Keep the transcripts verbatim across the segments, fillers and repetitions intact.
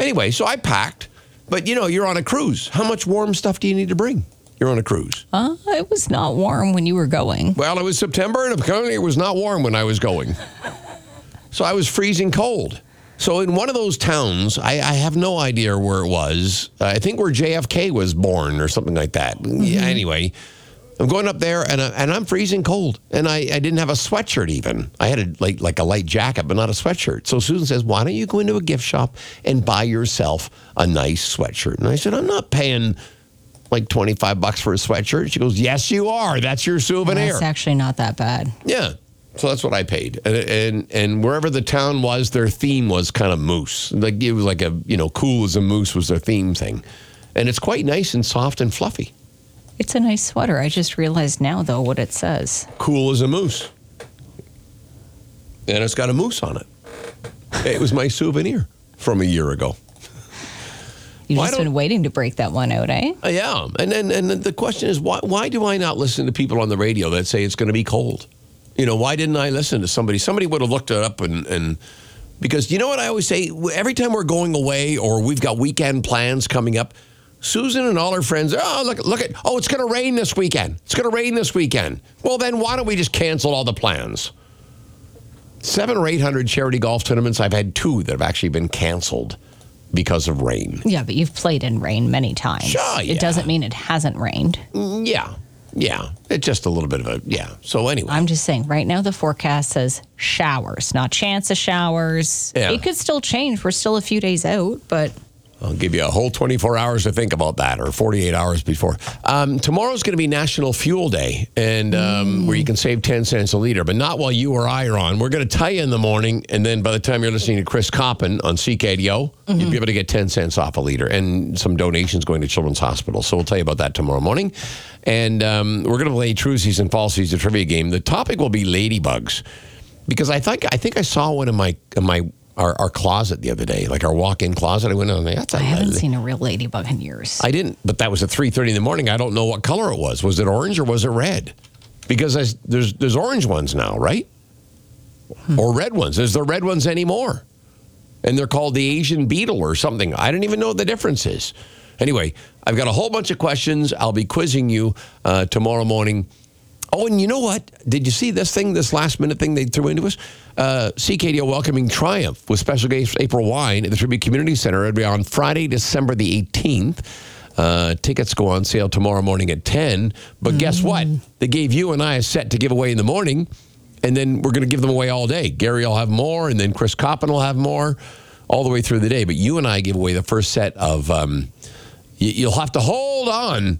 Anyway, so I packed. But, you know, you're on a cruise. How much warm stuff do you need to bring? You're on a cruise. Uh, it was not warm when you were going. Well, it was September, and apparently it was not warm when I was going. So I was freezing cold. So in one of those towns, I, I have no idea where it was. Uh, I think where J F K was born or something like that. Mm-hmm. Yeah, anyway, I'm going up there, and, I, and I'm freezing cold. And I, I didn't have a sweatshirt even. I had a, like, like a light jacket, but not a sweatshirt. So Susan says, why don't you go into a gift shop and buy yourself a nice sweatshirt? And I said, I'm not paying like twenty-five bucks for a sweatshirt. She goes, yes, you are. That's your souvenir. That's actually not that bad. Yeah. So that's what I paid. And, and and wherever the town was, their theme was kind of moose. Like it was like a, you know, cool as a moose was their theme thing. And it's quite nice and soft and fluffy. It's a nice sweater. I just realized now, though, what it says. Cool as a moose. And it's got a moose on it. It was my souvenir from a year ago. You've Why just don't- been waiting to break that one out, eh? Uh, yeah. And then and the question is, why why do I not listen to people on the radio that say it's going to be cold? You know, why didn't I listen to somebody? Somebody would have looked it up and, and because you know what I always say? Every time we're going away or we've got weekend plans coming up, Susan and all her friends, oh, look, look at, oh, it's going to rain this weekend. It's going to rain this weekend. Well, then why don't we just cancel all the plans? Seven or eight hundred charity golf tournaments. I've had two that have actually been canceled because of rain. Yeah, but you've played in rain many times. Sure, yeah. It doesn't mean it hasn't rained. Mm, Yeah. Yeah. It's just a little bit of a, yeah. So anyway. I'm just saying, right now the forecast says showers, not chance of showers. Yeah. It could still change. We're still a few days out, but I'll give you a whole twenty-four hours to think about that, or forty-eight hours before. Um, tomorrow's going to be National Fuel Day, and um, mm. where you can save ten cents a liter, but not while you or I are on. We're going to tell you in the morning, and then by the time you're listening to Chris Coppin on C K D O, mm-hmm. you'll be able to get ten cents off a liter, and some donations going to Children's Hospital. So we'll tell you about that tomorrow morning. And um, we're going to play Truesies and Falsies, a trivia game. The topic will be ladybugs, because I think I think I saw one in my in my. Our, our closet the other day, like our walk-in closet. I went on there. That's a I haven't lady. seen a real ladybug in years. I didn't, but that was at three thirty in the morning. I don't know what color it was. Was it orange or was it red? Because I, there's there's orange ones now, right? Hmm. Or red ones. Is there red ones anymore? And they're called the Asian beetle or something. I didn't even know what the difference is. Anyway, I've got a whole bunch of questions. I'll be quizzing you uh, tomorrow morning. Oh, and you know what? Did you see this thing, this last-minute thing they threw into us? Uh, C K D O welcoming Triumph with special guest April Wine at the Tribute Community Center. It'll be on Friday, December the eighteenth. Uh, tickets go on sale tomorrow morning at ten. But mm-hmm. guess what? They gave you and I a set to give away in the morning, and then we're going to give them away all day. Gary will have more, and then Chris Coppin will have more all the way through the day. But you and I give away the first set of, um, y- you'll have to hold on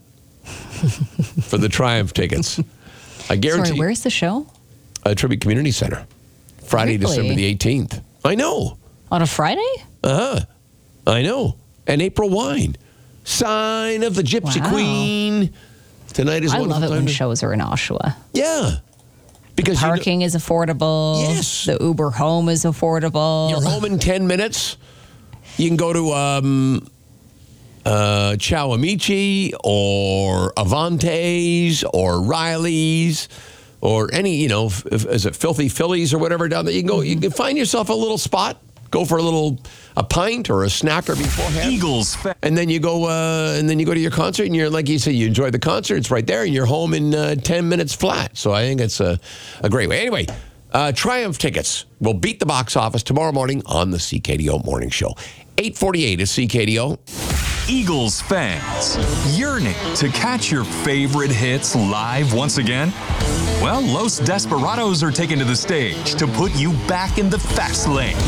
for the Triumph tickets. I guarantee. Sorry, where's the show? Uh, Tribute Community Center. Friday, really? December the eighteenth. I know. On a Friday? Uh-huh. I know. And April Wine. Sign of the Gypsy Wow. Queen. Tonight is I one love of it the when time. shows are in Oshawa. Yeah. Because the parking you know, is affordable. Yes. The Uber home is affordable. You're home in ten minutes. You can go to um, uh, Chow Amici or Avantes or Riley's or any, you know, f- f- is it Filthy Phillies or whatever down there? You can go, you can find yourself a little spot, go for a little, a pint or a snacker beforehand. Eagles. Fa- And then you go, uh, and then you go to your concert, and you're like you said, you enjoy the concert. It's right there, and you're home in uh, ten minutes flat. So I think it's a, a great way. Anyway, uh, Triumph tickets will beat the box office tomorrow morning on the C K D O Morning Show. eight forty-eight is C K D O. Eagles fans, yearning to catch your favorite hits live once again? Well, Los Desperados are taken to the stage to put you back in the fast lane.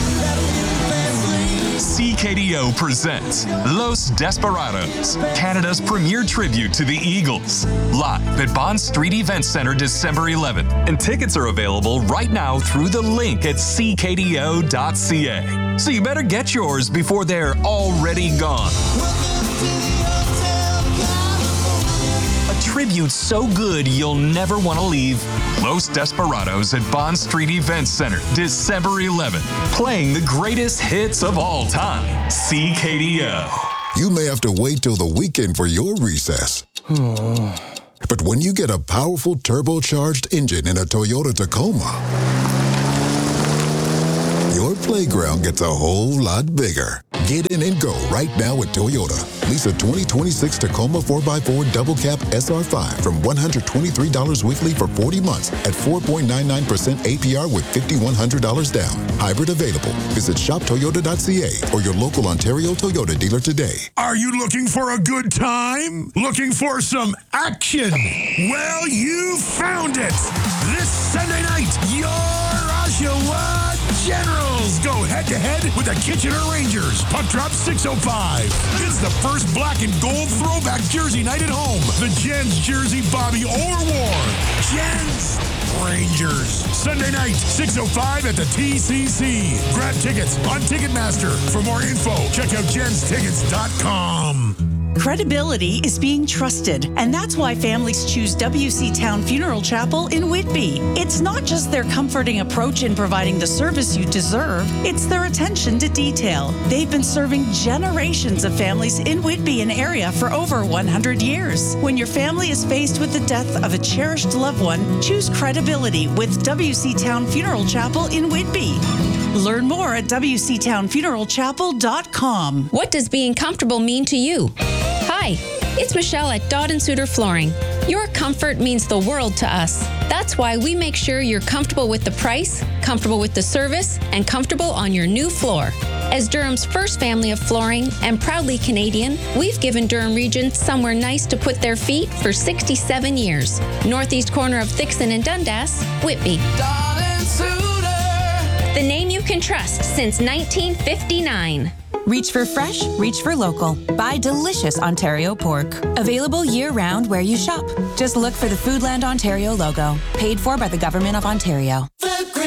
C K D O presents Los Desperados, Canada's premier tribute to the Eagles, live at Bond Street Event Center December eleventh. And tickets are available right now through the link at c k d o dot c a. So you better get yours before they're already gone. A tribute so good you'll never want to leave. Los Desperados at Bond Street Event Center, December eleventh. Playing the greatest hits of all time. C K D O. You may have to wait till the weekend for your recess. But when you get a powerful turbocharged engine in a Toyota Tacoma, your playground gets a whole lot bigger. Get in and go right now at Toyota. Lease a twenty twenty-six Tacoma four by four Double Cab S R five from one hundred twenty-three dollars weekly for forty months at four point nine nine percent A P R with five thousand one hundred dollars down. Hybrid available. Visit shop toyota dot c a or your local Ontario Toyota dealer today. Are you looking for a good time? Looking for some action? Well, you found it. This Sunday night, your Oshawa Generals go head-to-head with the Kitchener Rangers. Puck drop six oh five. It's the first black and gold throwback jersey night at home. The Gens jersey Bobby Orr wore. Gens Rangers. Sunday night, six oh five at the T C C. Grab tickets on Ticketmaster. For more info, check out gens tickets dot com. Credibility is being trusted, and that's why families choose W C Town Funeral Chapel in Whitby. It's not just their comforting approach in providing the service you deserve, it's their attention to detail. They've been serving generations of families in Whitby and area for over one hundred years. When your family is faced with the death of a cherished loved one, choose credibility with W C Town Funeral Chapel in Whitby. Learn more at w c town funeral chapel dot com. What does being comfortable mean to you? Hi, it's Michelle at Dodd and Suter Flooring. Your comfort means the world to us. That's why we make sure you're comfortable with the price, comfortable with the service, and comfortable on your new floor. As Durham's first family of flooring and proudly Canadian, we've given Durham Region somewhere nice to put their feet for sixty-seven years. Northeast corner of Thixon and Dundas, Whitby. Dodd and Suter. The name you can trust since nineteen fifty-nine. Reach for fresh, reach for local. Buy delicious Ontario pork. Available year-round where you shop. Just look for the Foodland Ontario logo. Paid for by the Government of Ontario. The